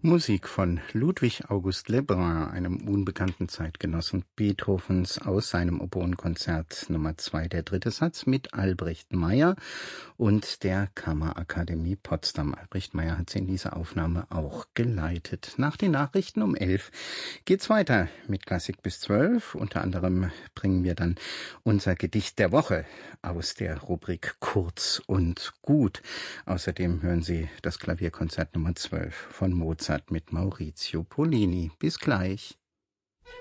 Musik von Ludwig August Lebrun, einem unbekannten Zeitgenossen Beethovens, aus seinem Oboenkonzert Nummer 2, der dritte Satz, mit Albrecht Meyer und der Kammerakademie Potsdam. Albrecht Meyer hat sie in dieser Aufnahme auch geleitet. Nach den Nachrichten um 11 geht's weiter mit Klassik bis 12. Unter anderem bringen wir dann unser Gedicht der Woche aus der Rubrik Kurz und Gut. Außerdem hören Sie das Klavierkonzert Nummer 12 von Mozart mit Maurizio Pollini. Bis gleich.